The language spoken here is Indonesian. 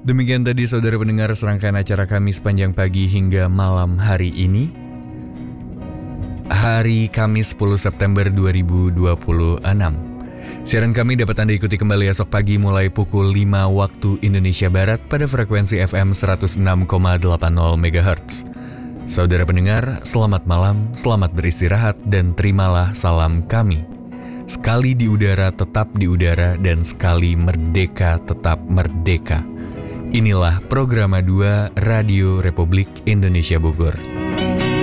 Demikian tadi saudara pendengar serangkaian acara kami sepanjang pagi hingga malam hari ini. Hari Kamis 10 September 2026. Siaran kami dapat Anda ikuti kembali esok pagi mulai pukul 5 waktu Indonesia Barat pada frekuensi FM 106,80 MHz. Saudara pendengar, selamat malam, selamat beristirahat, dan terimalah salam kami. Sekali di udara tetap di udara, dan sekali merdeka tetap merdeka. Inilah Programa 2 Radio Republik Indonesia Bogor.